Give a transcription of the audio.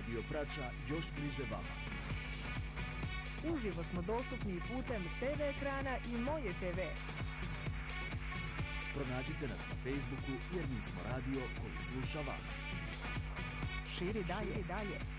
Radio Prača još bliže vama. Uživo smo dostupni putem TV ekrana i Moje TV. Pronađite nas na Facebooku jer mi smo radio koji sluša vas. Širi dalje.